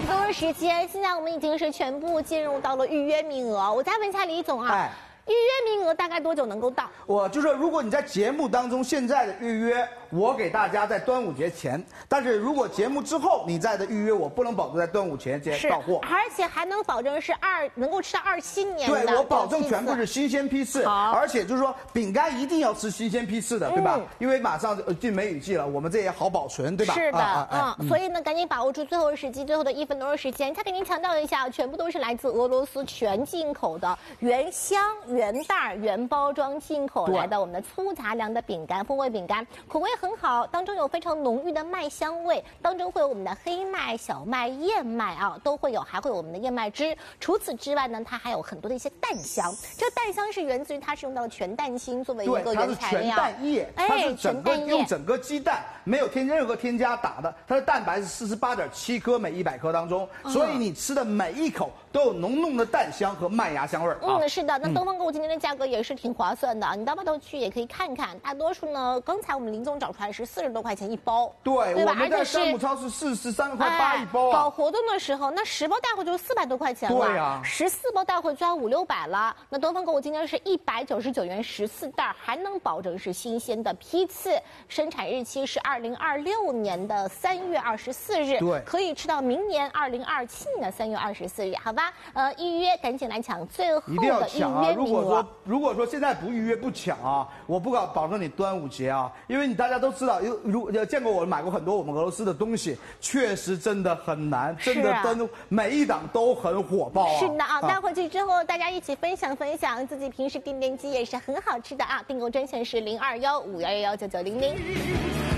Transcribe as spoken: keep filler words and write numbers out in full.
不多的时间，现在我们已经是全部进入到了预约名额。我再问一下李总啊。哎 预约名额大概多久能够到？ 我就说，如果你在节目当中现在的预约，我给大家在端午节前；但是如果节目之后你在的预约，我不能保证在端午节前到货， 而且还能保证是二能够吃到二七年的。 对，我保证全部是新鲜批次，而且就是说饼干一定要吃新鲜批次的，对吧？嗯、因为马上进梅雨季了，我们这也好保存，对吧？ 是的，啊啊、嗯，所以呢，赶紧把握住最后的时机，最后的一分多钟时间。再给您强调一下，全部都是来自俄罗斯全进口的原香。 原袋原包装进口来的我们的粗杂粮的饼干，风味饼干口味很好，当中有非常浓郁的麦香味，当中会有我们的黑麦、小麦、燕麦啊，都会有，还会有我们的燕麦汁。除此之外呢，它还有很多的一些蛋香，这个蛋香是源自于它是用到了全蛋清作为一个原材料， 全蛋液，它是整个用整个鸡蛋，没有添加任何添加打的，它的蛋白是四十八点七克每一百克当中，嗯、所以你吃的每一口都有浓浓的蛋香和麦芽香味儿。 嗯，啊、是的，那东方购物今天的价格也是挺划算的，你到码头去也可以看看。大多数呢，刚才我们林总找出来是四十多块钱一包， 对， 对吧？ 我们在山姆超市四十三块八一包啊。 搞活动的时候，那十包带回就四百多块钱了， 对呀， 十四包带回就要五六百了。那东方购物今天是一百九十九元十四袋，还能保证是新鲜的批次，生产日期是二零二六年的三月二十四日， 对， 可以吃到明年二零二七年的三月二十四日，好吧？呃，预约赶紧来抢最后的预约名额。 一定要抢啊！如果说如果说现在不预约不抢啊，我不敢保证你端午节啊，因为你大家都知道，如如见过我买过很多我们俄罗斯的东西，确实真的很难，真的都、啊、每一档都很火爆啊。 是的啊，带回去之后大家一起分享分享，自己平时订订鸡也是很好吃的啊。订购专线是零二幺五幺幺幺九九零零。